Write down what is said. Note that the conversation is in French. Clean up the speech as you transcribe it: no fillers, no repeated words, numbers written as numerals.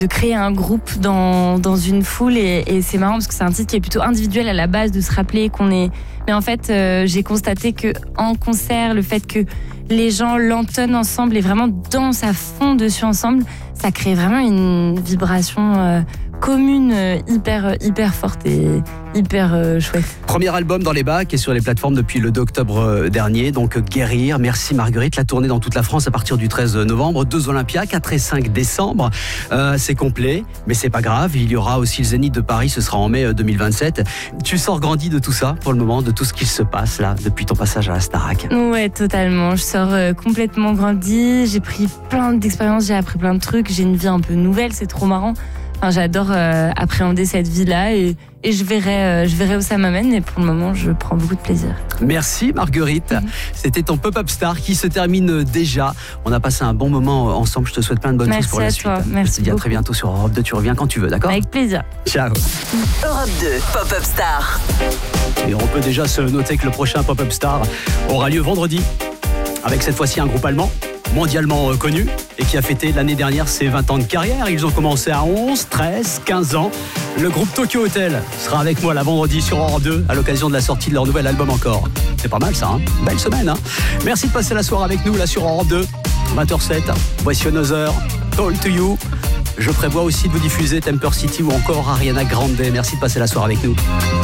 créer un groupe dans une foule et c'est marrant parce que c'est un titre qui est plutôt individuel à la base, de se rappeler qu'on est... Mais en fait, j'ai constaté qu'en concert, le fait que les gens l'entonnent ensemble et vraiment dansent à fond dessus ensemble, ça crée vraiment une vibration commune hyper forte et hyper chouette. Premier album dans les bacs et sur les plateformes depuis le 2 octobre dernier, donc Guérir. Merci Marguerite. La tournée dans toute la France à partir du 13 novembre, 2 Olympias, 4 et 5 décembre. C'est complet, mais c'est pas grave. Il y aura aussi le Zénith de Paris, ce sera en mai 2027. Tu sors grandi de tout ça pour le moment, de tout ce qui se passe là depuis ton passage à la Starac? Ouais, totalement. Je sors complètement grandi. J'ai pris plein d'expériences, j'ai appris plein de trucs. J'ai une vie un peu nouvelle, c'est trop marrant. Enfin, j'adore appréhender cette vie-là et je verrai où ça m'amène, mais pour le moment, je prends beaucoup de plaisir. Merci Marguerite. C'était ton Pop-Up Star qui se termine déjà. On a passé un bon moment ensemble. Je te souhaite plein de bonnes choses pour la suite. Merci à toi. Merci. Je te dis à très bientôt sur Europe 2. Tu reviens quand tu veux, d'accord? Avec plaisir. Ciao. Europe 2, Pop-Up Star. Et on peut déjà se noter que le prochain Pop-Up Star aura lieu vendredi. Avec cette fois-ci un groupe allemand, mondialement connu et qui a fêté l'année dernière ses 20 ans de carrière. Ils ont commencé à 11, 13, 15 ans. Le groupe Tokyo Hotel sera avec moi la vendredi sur Europe 2 à l'occasion de la sortie de leur nouvel album encore. C'est pas mal ça, hein? Belle semaine, hein? Merci de passer la soirée avec nous là sur Europe 2, 20h07. Voici Another, Call to You. Je prévois aussi de vous diffuser Temper City ou encore Ariana Grande. Merci de passer la soirée avec nous.